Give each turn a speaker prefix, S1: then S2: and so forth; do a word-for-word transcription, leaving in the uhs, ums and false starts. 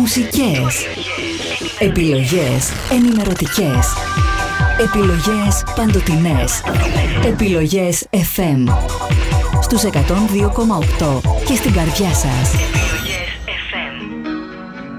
S1: Μουσικές. Επιλογές ενημερωτικές. Επιλογές παντοτινές. Επιλογές εφ εμ. Στους εκατόν δύο κόμμα οκτώ και στην καρδιά σας.